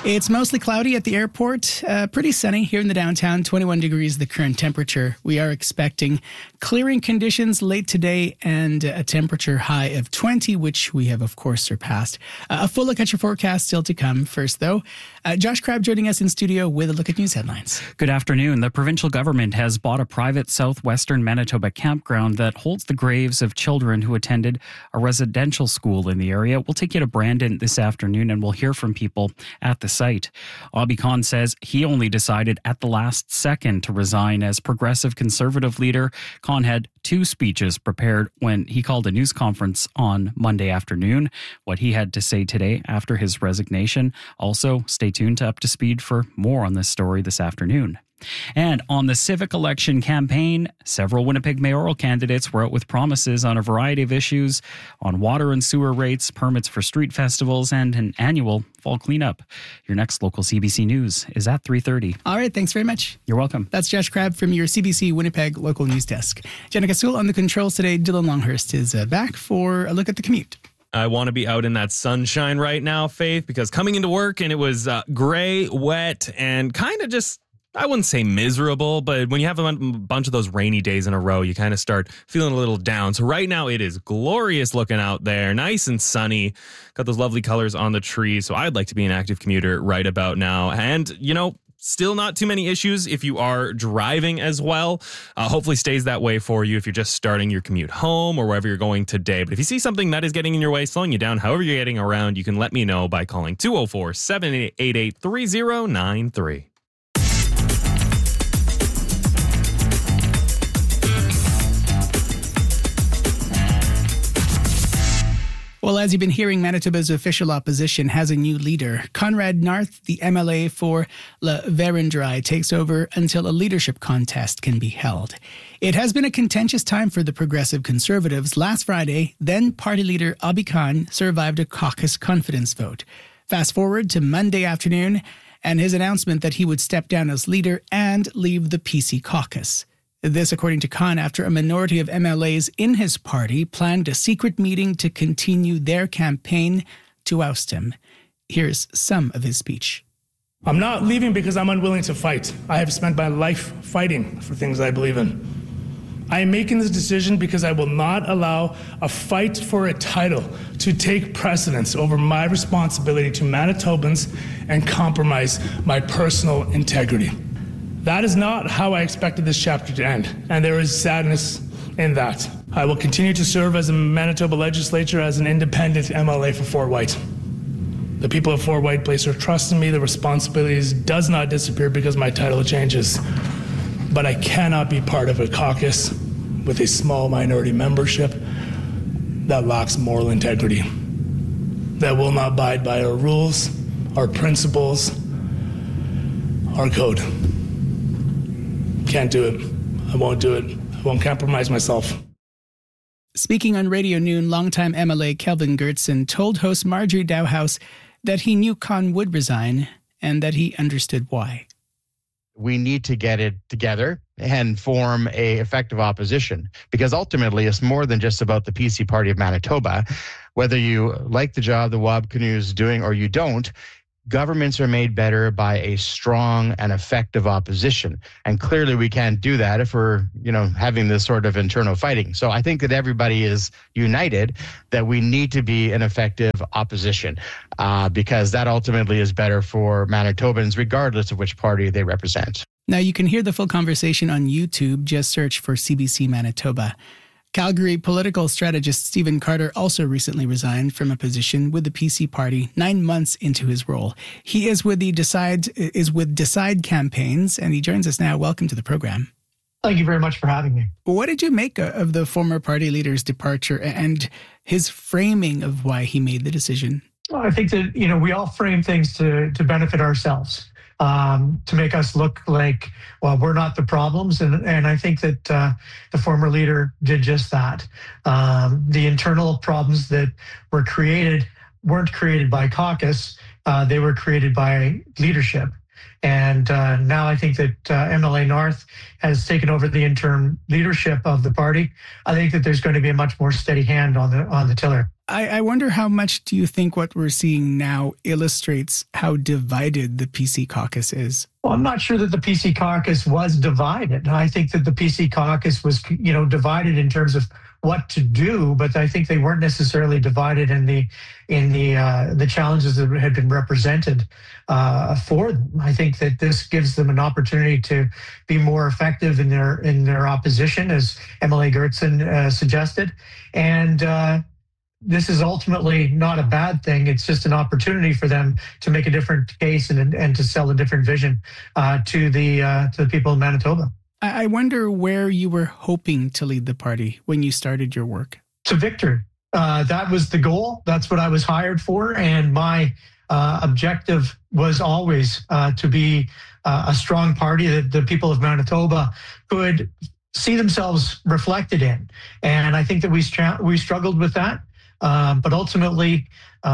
It's mostly cloudy at the airport, pretty sunny here in the downtown, 21 degrees the current temperature. We are expecting clearing conditions late today and a temperature high of 20, which we have, of course, surpassed. A full look at your forecast still to come. First, though, Josh Crabb joining us in studio with a look at news headlines. Good afternoon. The provincial government has bought a private southwestern Manitoba campground that holds the graves of children who attended a residential school in the area. We'll take you to Brandon this afternoon and we'll hear from people at the site. Abhi Khan says he only decided at the last second to resign as Progressive Conservative leader. Khan had two speeches prepared when he called a news conference on Monday afternoon. What he had to say today after his resignation. Also, stay tuned to Up to Speed for more on this story this afternoon. And on the civic election campaign, several Winnipeg mayoral candidates were out with promises on a variety of issues on water and sewer rates, permits for street festivals, and an annual fall cleanup. Your next local CBC News is at 3:30. All right, thanks very much. You're welcome. That's Josh Crabb from your CBC Winnipeg local news desk. Jenica Sewell on the controls today. Dylan Longhurst is back for a look at the commute. I want to be out in that sunshine right now, Faith, because coming into work and it was gray, wet, and kind of just, I wouldn't say miserable, but when you have a bunch of those rainy days in a row, you kind of start feeling a little down. So right now it is glorious looking out there, nice and sunny, got those lovely colors on the trees. So I'd like to be an active commuter right about now. And, you know, still not too many issues if you are driving as well. Hopefully stays that way for you if you're just starting your commute home or wherever you're going today. But if you see something that is getting in your way, slowing you down, however you're getting around, you can let me know by calling 204-788-3093. Well, as you've been hearing, Manitoba's official opposition has a new leader. Conrad Narth, the MLA for La Vérendrye, takes over until a leadership contest can be held. It has been a contentious time for the Progressive Conservatives. Last Friday, then party leader Abhi Khan survived a caucus confidence vote. Fast forward to Monday afternoon and his announcement that he would step down as leader and leave the PC caucus. This, according to Khan, after a minority of MLAs in his party planned a secret meeting to continue their campaign to oust him. Here's some of his speech. I'm not leaving because I'm unwilling to fight. I have spent my life fighting for things I believe in. I am making this decision because I will not allow a fight for a title to take precedence over my responsibility to Manitobans and compromise my personal integrity. That is not how I expected this chapter to end, and there is sadness in that. I will continue to serve as a Manitoba legislature as an independent MLA for Fort White. The people of Fort White place their trust in me. The responsibilities does not disappear because my title changes. But I cannot be part of a caucus with a small minority membership that lacks moral integrity, that will not abide by our rules, our principles, our code. Can't do it. I won't do it. I won't compromise myself. Speaking on Radio Noon, longtime MLA Kelvin Goertzen told host Marjorie Dowhouse that he knew Khan would resign and that he understood why. We need to get it together and form a effective opposition, because ultimately it's more than just about the PC Party of Manitoba. Whether you like the job the WAB Canoe is doing or you don't, governments are made better by a strong and effective opposition. And clearly we can't do that if we're, having this sort of internal fighting. So I think that everybody is united that we need to be an effective opposition because that ultimately is better for Manitobans, regardless of which party they represent. Now you can hear the full conversation on YouTube. Just search for CBC Manitoba. Calgary political strategist Stephen Carter also recently resigned from a position with the PC party 9 months into his role. He is with Decide Campaigns, and he joins us now. Welcome to the program. Thank you very much for having me. What did you make of the former party leader's departure and his framing of why he made the decision? Well, I think that, we all frame things to benefit ourselves. To make us look like, well, we're not the problems. And I think that the former leader did just that. The internal problems that were created weren't created by caucus. They were created by leadership. And now I think that MLA North has taken over the interim leadership of the party. I think that there's going to be a much more steady hand on the tiller. I wonder how much do you think what we're seeing now illustrates how divided the PC caucus is? Well, I'm not sure that the PC caucus was divided. I think that the PC caucus was, divided in terms of what to do, but I think they weren't necessarily divided in the challenges that had been represented for them. I think that this gives them an opportunity to be more effective in their opposition, as MLA Goertzen suggested, and this is ultimately not a bad thing. It's just an opportunity for them to make a different case and to sell a different vision to the people of Manitoba. I wonder where you were hoping to lead the party when you started your work. To victory. That was the goal. That's what I was hired for. And my objective was always to be a strong party that the people of Manitoba could see themselves reflected in. And I think that we struggled with that. But ultimately,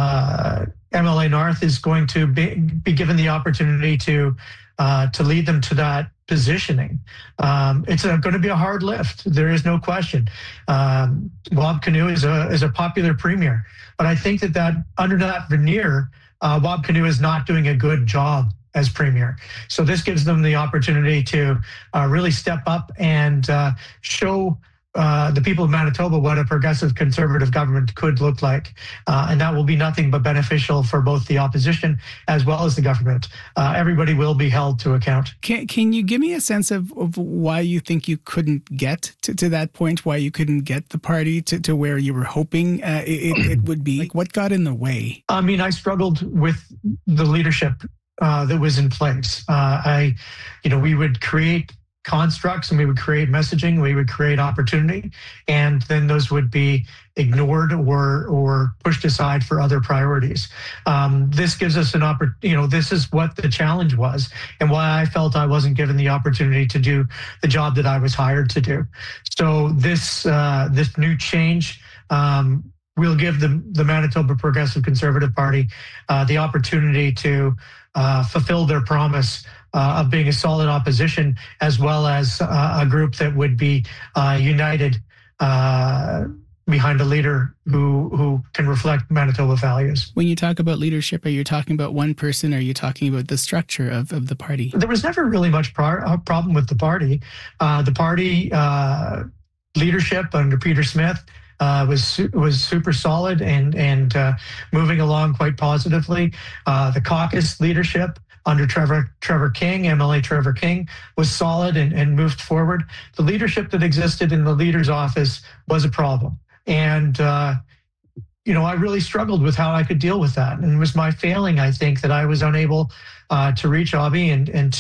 MLA North is going to be given the opportunity to lead them to that positioning. It's going to be a hard lift. There is no question. Wab Kinew is a popular premier, but I think that under that veneer, Wab Kinew is not doing a good job as premier. So this gives them the opportunity to really step up and show the people of Manitoba what a progressive conservative government could look like. And that will be nothing but beneficial for both the opposition as well as the government. Everybody will be held to account. Can you give me a sense of why you think you couldn't get to that point, why you couldn't get the party to where you were hoping it would be? Like, what got in the way? I mean, I struggled with the leadership that was in place. We would create constructs and we would create messaging, we would create opportunity, and then those would be ignored or pushed aside for other priorities. This gives us an opportunity, this is what the challenge was and why I felt I wasn't given the opportunity to do the job that I was hired to do. So this new change will give the Manitoba Progressive Conservative Party the opportunity to fulfill their promise of being a solid opposition, as well as a group that would be united behind a leader who can reflect Manitoba values. When you talk about leadership, are you talking about one person, or are you talking about the structure of the party? There was never really much problem with the party. The party leadership under Peter Smith was super solid and moving along quite positively. The caucus leadership under Trevor King, MLA Trevor King, was solid and moved forward. The leadership that existed in the leader's office was a problem. And, I really struggled with how I could deal with that. And it was my failing, I think, that I was unable to reach Abhi and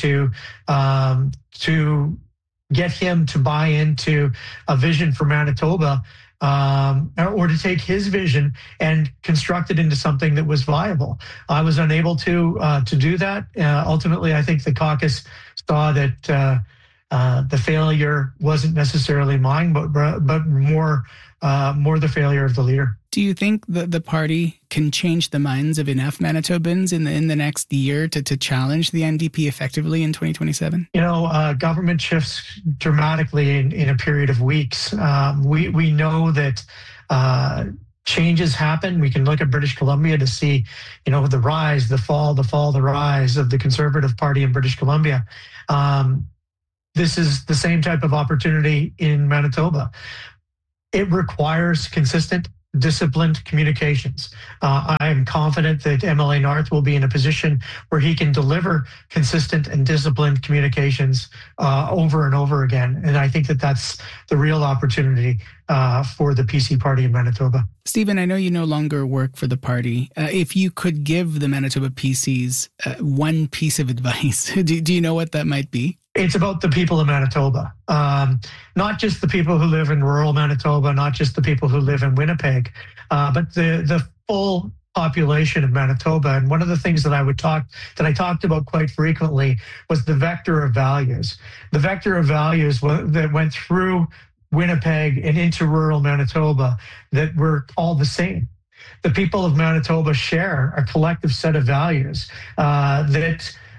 to get him to buy into a vision for Manitoba, or to take his vision and construct it into something that was viable. I was unable to do that. Ultimately, I think the caucus saw that the failure wasn't necessarily mine, but more the failure of the leader. Do you think that the party can change the minds of enough Manitobans in the next year to challenge the NDP effectively in 2027? Government shifts dramatically in a period of weeks. We know that changes happen. We can look at British Columbia to see, the rise, the fall, the rise of the Conservative Party in British Columbia. This is the same type of opportunity in Manitoba. It requires consistent, disciplined communications. I am confident that MLA North will be in a position where he can deliver consistent and disciplined communications over and over again. And I think that that's the real opportunity for the PC party in Manitoba. Stephen, I know you no longer work for the party. If you could give the Manitoba PCs one piece of advice, do you know what that might be? It's about the people of Manitoba, not just the people who live in rural Manitoba, not just the people who live in Winnipeg, but the full population of Manitoba. And one of the things that I talked about quite frequently was the vector of values. The vector of values that went through Winnipeg and into rural Manitoba that were all the same. The people of Manitoba share a collective set of values that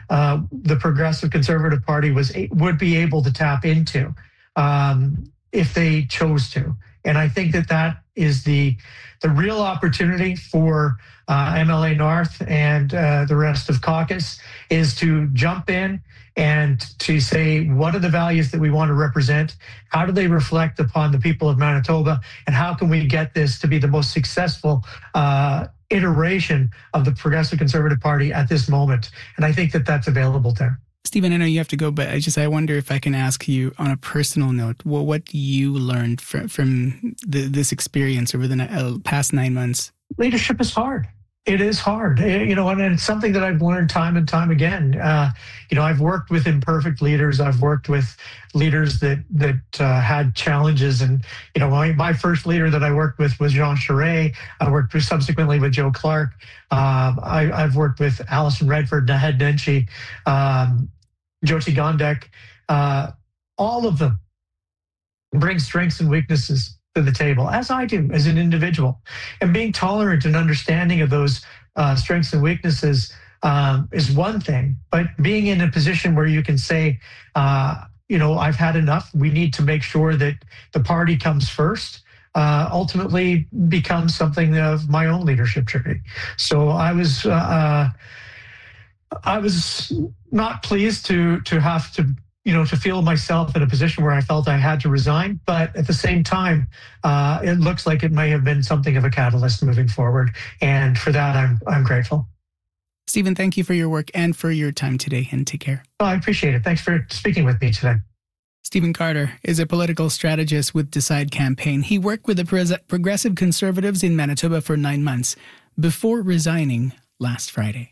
the Progressive Conservative Party would be able to tap into if they chose to. And I think that is the real opportunity for MLA North and the rest of caucus, is to jump in and to say, what are the values that we want to represent? How do they reflect upon the people of Manitoba? And how can we get this to be the most successful iteration of the Progressive Conservative Party at this moment? And I think that's available there. Stephen, I know you have to go, but I wonder if I can ask you on a personal note, what you learned from this experience over the past 9 months. Leadership is hard. It is hard, and it's something that I've learned time and time again. I've worked with imperfect leaders. I've worked with leaders that had challenges. And, my first leader that I worked with was Jean Charest. I worked subsequently with Joe Clark. I've worked with Alison Redford, Naheed Nenshi, Jyoti Gondek. All of them bring strengths and weaknesses to the table, as I do as an individual. And being tolerant and understanding of those strengths and weaknesses is one thing, but being in a position where you can say, I've had enough. We need to make sure that the party comes first, ultimately becomes something of my own leadership journey. So I was not pleased to have to to feel myself in a position where I felt I had to resign. But at the same time, it looks like it may have been something of a catalyst moving forward. And for that, I'm grateful. Stephen, thank you for your work and for your time today, and take care. Oh, I appreciate it. Thanks for speaking with me today. Stephen Carter is a political strategist with Decide Campaign. He worked with the Progressive Conservatives in Manitoba for 9 months before resigning last Friday.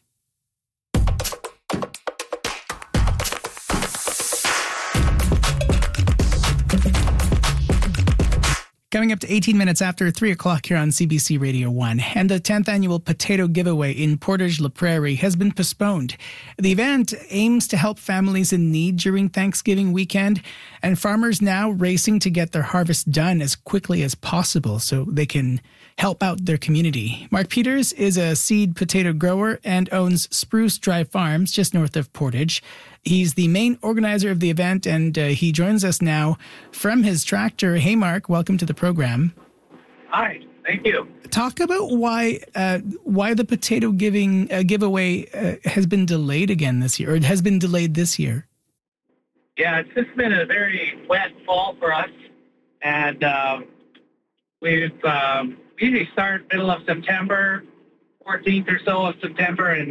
Coming up to 18 minutes after 3 o'clock here on CBC Radio 1. And the 10th annual potato giveaway in Portage-La Prairie has been postponed. The event aims to help families in need during Thanksgiving weekend, and farmers now racing to get their harvest done as quickly as possible so they can help out their community. Mark Peters is a seed potato grower and owns Spruce Drive Farms just north of Portage. He's the main organizer of the event, and he joins us now from his tractor. Hey, Mark, welcome to the program. Hi, thank you. Talk about why the potato giveaway has been delayed again this year, or it has been delayed this year. Yeah, it's just been a very wet fall for us, and we've usually start middle of September, 14th or so of September, and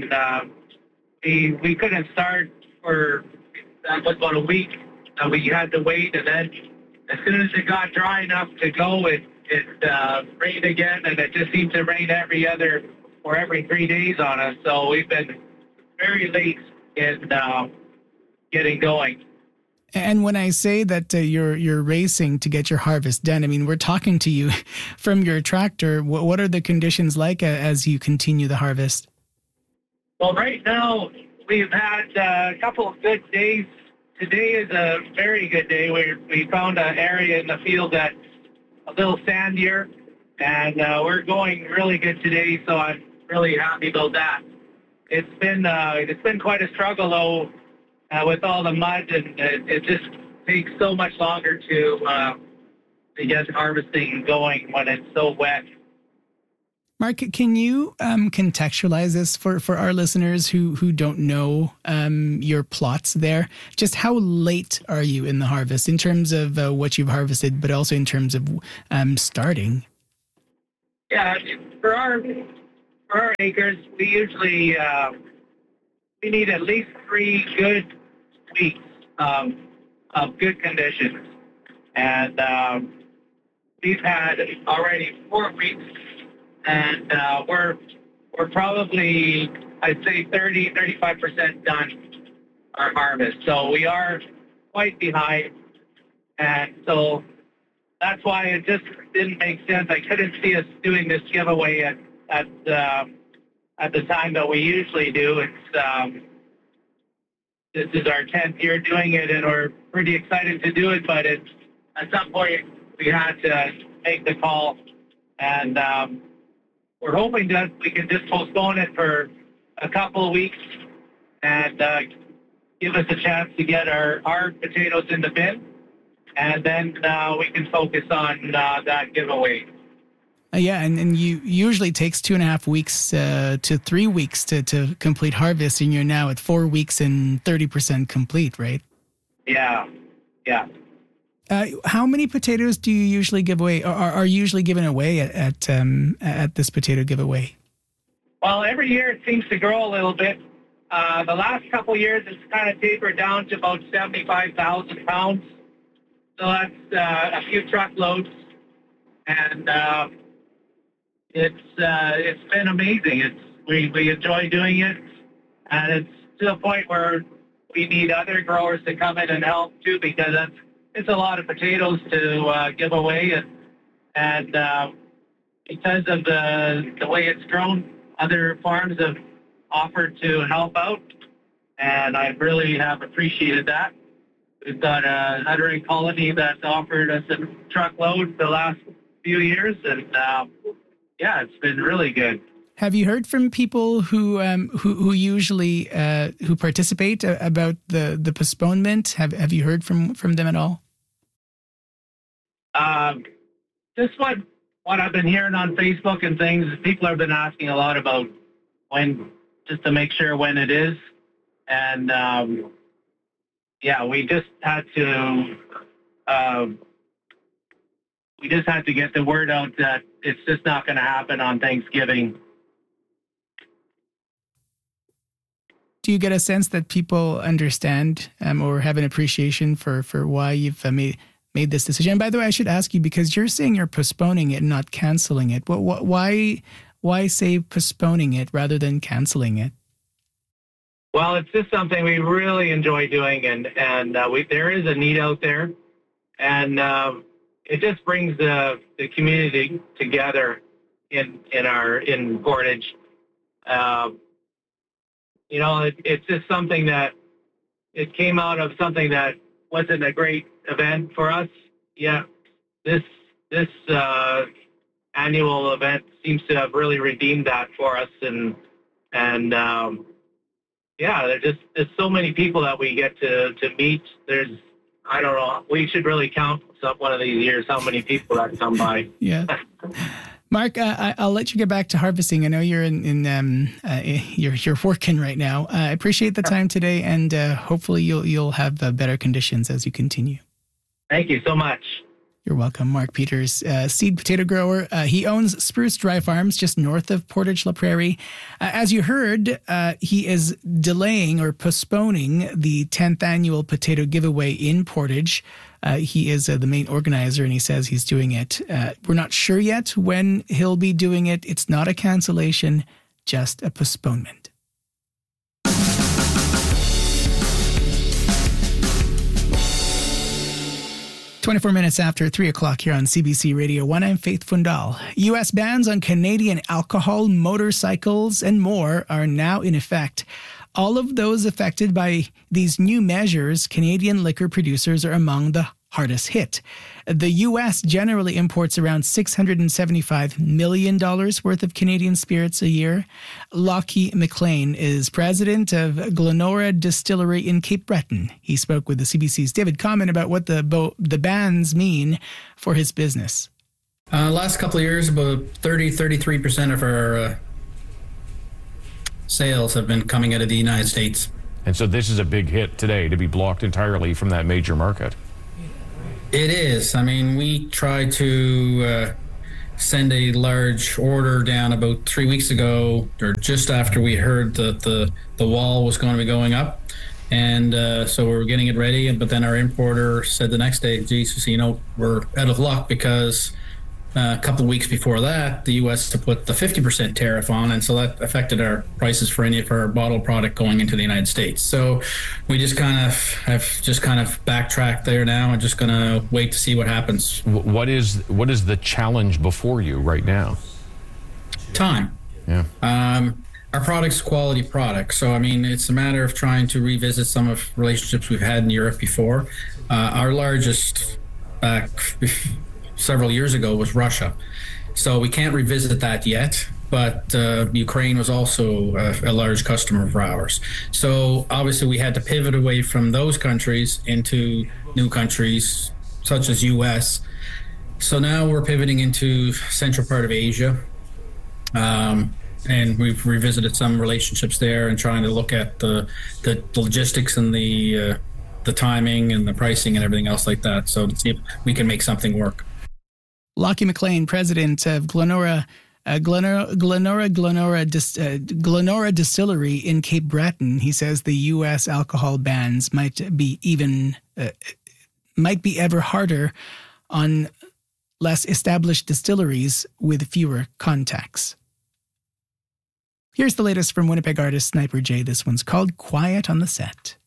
we couldn't start for about a week. We had to wait, and then as soon as it got dry enough to go, it rained again, and it just seemed to rain every 3 days on us. So we've been very late in getting going. And when I say that you're racing to get your harvest done, I mean, we're talking to you from your tractor. What are the conditions like as you continue the harvest? Well, right now, we've had a couple of good days. Today is a very good day. We found an area in the field that's a little sandier, and we're going really good today, so I'm really happy about that. It's been quite a struggle, though, with all the mud, and it just takes so much longer to get harvesting going when it's so wet. Mark, can you contextualize this for our listeners who don't know your plots there? Just how late are you in the harvest in terms of what you've harvested, but also in terms of starting? Yeah, for our acres, we usually we need at least 3 good weeks of good conditions, and we've had already 4 weeks. And we're probably, I'd say, 35% done our harvest. So we are quite behind. And so that's why it just didn't make sense. I couldn't see us doing this giveaway at the time that we usually do. This is our 10th year doing it, and we're pretty excited to do it. But at some point, we had to make the call. And we're hoping that we can just postpone it for a couple of weeks and give us a chance to get our potatoes in the bin, and then we can focus on that giveaway. Yeah, and you usually takes 2.5 weeks to 3 weeks to complete harvest, and you're now at 4 weeks and 30% complete, right? Yeah. How many potatoes do you usually give away, or are usually given away at this potato giveaway? Well, every year it seems to grow a little bit. The last couple of years, it's kind of tapered down to about 75,000 pounds. So that's a few truckloads, and it's been amazing. We enjoy doing it, and it's to the point where we need other growers to come in and help too, because it's a lot of potatoes to give away, and because of the way it's grown, other farms have offered to help out, and I really have appreciated that. We've got a huntering colony that's offered us a truckload the last few years, and it's been really good. Have you heard from people who usually who participate about the postponement? Have you heard from them at all? Just what I've been hearing on Facebook and things, people have been asking a lot about when, just to make sure when it is. And we just had to get the word out that it's just not going to happen on Thanksgiving. Do you get a sense that people understand or have an appreciation for why you've made this decision? And by the way, I should ask you, because you're saying you're postponing it and not canceling it. Why say postponing it rather than canceling it? Well, it's just something we really enjoy doing, and there is a need out there, and it just brings the community together in Portage. It's just something that it came out of something that wasn't a great event for us. Yeah, this annual event seems to have really redeemed that for us, and there's so many people that we get to meet. I don't know, we should really count one of these years how many people that come by. Yeah. Mark, I'll let you get back to harvesting. I know you're you're working right now. I appreciate the time today, and hopefully you'll have better conditions as you continue. Thank you so much. You're welcome. Mark Peters, seed potato grower. He owns Spruce Dry Farms just north of Portage La Prairie. As you heard, he is delaying or postponing the 10th annual potato giveaway in Portage. He is the main organizer, and he says he's doing it. We're not sure yet when he'll be doing it. It's not a cancellation, just a postponement. 24 minutes after 3 o'clock here on CBC Radio 1, I'm Faith Fundal. U.S. bans on Canadian alcohol, motorcycles, and more are now in effect. All of those affected by these new measures, Canadian liquor producers are among the hardest hit. The U.S. generally imports around $675 million worth of Canadian spirits a year. Lockie McLean is president of Glenora Distillery in Cape Breton. He spoke with the CBC's David Common about what the bans mean for his business. Last couple of years, about 33% of our sales have been coming out of the United States. And so this is a big hit today, to be blocked entirely from that major market. It is. I mean, we tried to send a large order down about 3 weeks ago, or just after we heard that the wall was going to be going up. And so we were getting it ready. But then our importer said the next day, Jesus, we're out of luck, because a couple of weeks before that, the U.S. to put the 50% tariff on, and so that affected our prices for any of our bottled product going into the United States. So we just kind of backtracked there now, and just going to wait to see what happens. What is the challenge before you right now? Time. Yeah. Our product's quality product, so I mean, it's a matter of trying to revisit some of relationships we've had in Europe before. Our largest back several years ago was Russia. So we can't revisit that yet. but Ukraine was also a large customer of ours. So obviously we had to pivot away from those countries into new countries such as U.S. So now we're pivoting into central part of Asia. And we've revisited some relationships there and trying to look at the logistics and the timing and the pricing and everything else like that. So to see if we can make something work. Lockie McLean, president of Glenora Distillery in Cape Breton. He says the U.S. alcohol bans might be ever harder on less established distilleries with fewer contacts. Here's the latest from Winnipeg artist Sniper J. This one's called Quiet on the Set.